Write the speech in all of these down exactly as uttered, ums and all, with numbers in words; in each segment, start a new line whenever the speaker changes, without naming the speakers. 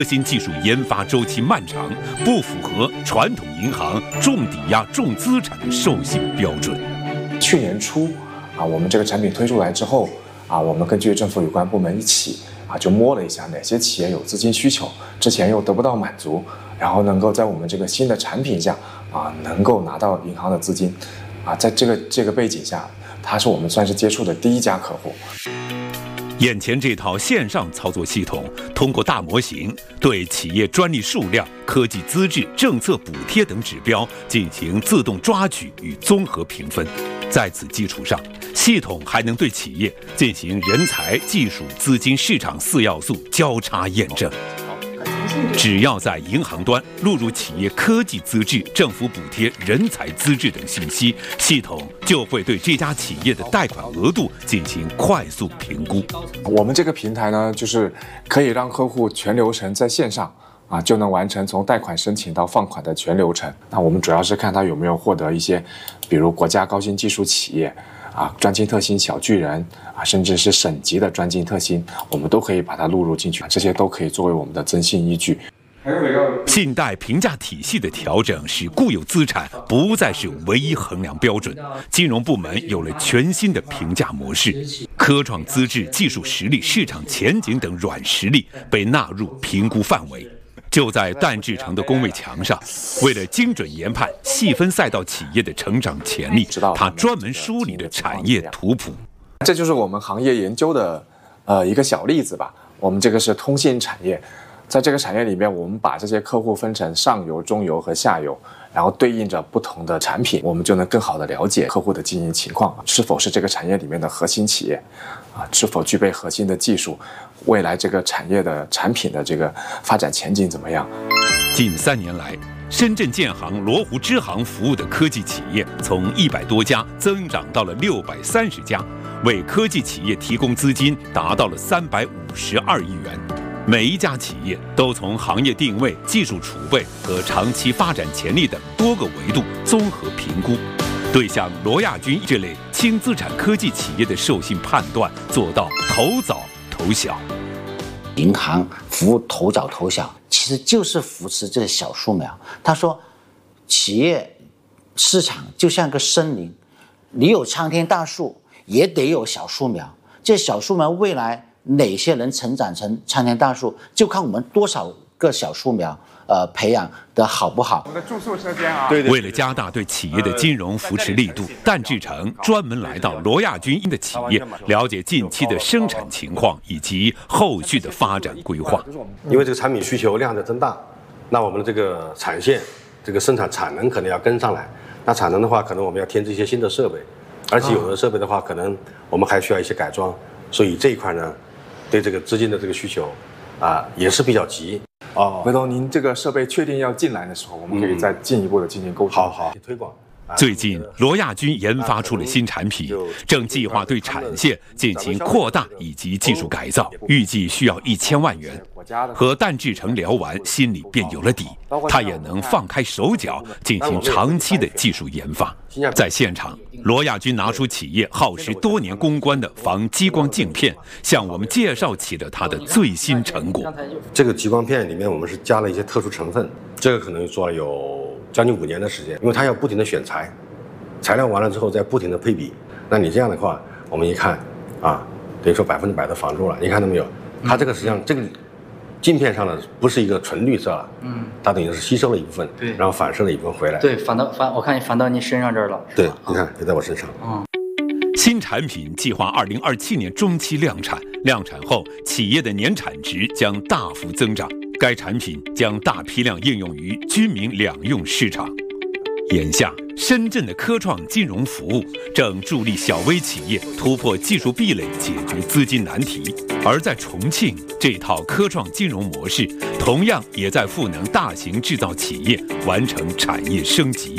核心技术研发周期漫长，不符合传统银行重抵押、重资产的授信标准。
去年初啊，我们这个产品推出来之后啊，我们根据政府有关部门一起啊，就摸了一下哪些企业有资金需求，之前又得不到满足，然后能够在我们这个新的产品下啊，能够拿到银行的资金啊，在这个这个背景下，它是我们算是接触的第一家客户。
眼前这套线上操作系统，通过大模型对企业专利数量、科技资质、政策补贴等指标进行自动抓取与综合评分。在此基础上，系统还能对企业进行人才、技术、资金、市场四要素交叉验证。只要在银行端录入企业科技资质、政府补贴、人才资质等信息，系统就会对这家企业的贷款额度进行快速评估。
我们这个平台呢，就是可以让客户全流程在线上啊就能完成从贷款申请到放款的全流程。那我们主要是看他有没有获得一些，比如国家高新技术企业啊、专精特新小巨人啊，甚至是省级的专精特新，我们都可以把它录入进去，这些都可以作为我们的征信依据。
信贷评价体系的调整使固有资产不再是唯一衡量标准，金融部门有了全新的评价模式，科创资质、技术实力、市场前景等软实力被纳入评估范围。就在淡志成的工位墙上，为了精准研判细分赛道企业的成长潜力，他专门梳理了产业图谱。
这就是我们行业研究的呃一个小例子吧。我们这个是通信产业，在这个产业里面，我们把这些客户分成上游、中游和下游，然后对应着不同的产品，我们就能更好的了解客户的经营情况，是否是这个产业里面的核心企业，啊，是否具备核心的技术，未来这个产业的产品的这个发展前景怎么样？
近三年来，深圳建行、罗湖支行服务的科技企业从一百多家增长到了六百三十家，为科技企业提供资金达到了三百五十二亿元。每一家企业都从行业定位、技术储备和长期发展潜力等多个维度综合评估，对像罗亚军这类轻资产科技企业的授信判断做到投早投小。
银行服务投早投小，其实就是扶持这个小树苗。他说，企业市场就像个森林，你有苍天大树，也得有小树苗。这小树苗未来哪些人成长成苍天大树，就看我们多少个小树苗，呃，培养的好不好。
我们的住宿车间啊，
对对。为了加大对企业的金融扶持力度，淡志成专门来到罗亚军的企业，了解近期的生产情况以及后续的发展规划。
因为这个产品需求量在增大，那我们的这个产线、这个生产产能可能要跟上来。那产能的话，可能我们要添置一些新的设备，而且有的设备的话，可能我们还需要一些改装。所以这一块呢，对这个资金的这个需求啊，也是比较急。
哦，回头您这个设备确定要进来的时候，我们可以再进一步的进行沟通。
好好推广。
最近，罗亚军研发出了新产品，正计划对产线进行扩大以及技术改造，预计需要一千万元。和淡志成聊完，心里便有了底，他也能放开手脚进行长期的技术研发。在现场，罗亚军拿出企业耗时多年攻关的防激光镜片，向我们介绍起了他的最新成果。
这个激光片里面我们是加了一些特殊成分，这个可能做了有将近五年的时间，因为它要不停的选材，材料完了之后再不停的配比。那你这样的话，我们一看啊，等于说百分之百的防住了。你看到没有？它这个实际上这个镜片上的不是一个纯绿色了，嗯，它等于是吸收了一部分，对，然后反射了一部分回来，
对，反到反，我看你反到你身上这儿了，
对，你看就在我身上，
嗯。
新产品计划二零二七年中期量产，量产后企业的年产值将大幅增长。该产品将大批量应用于军民两用市场。眼下，深圳的科创金融服务正助力小微企业突破技术壁垒，解决资金难题。而在重庆，这套科创金融模式同样也在赋能大型制造企业完成产业升级。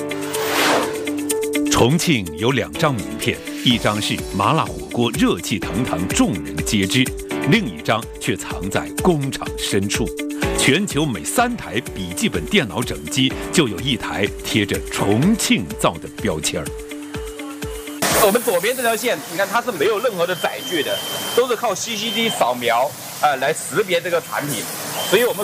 重庆有两张名片，一张是麻辣火锅热气腾腾，众人皆知，另一张却藏在工厂深处。全球每三台笔记本电脑整机就有一台贴着重庆造的标签儿。
我们左边这条线，你看它是没有任何的载具的，都是靠 C C D 扫描，呃，来识别这个产品。所以我们